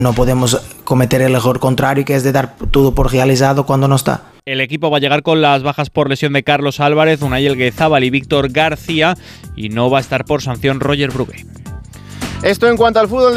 No podemos cometer el error contrario, que es de dar todo por realizado cuando no está. El equipo va a llegar con las bajas por lesión de Carlos Álvarez, Unai Elguezábal y Víctor García, y no va a estar por sanción Roger Brugué. Esto en cuanto al fútbol.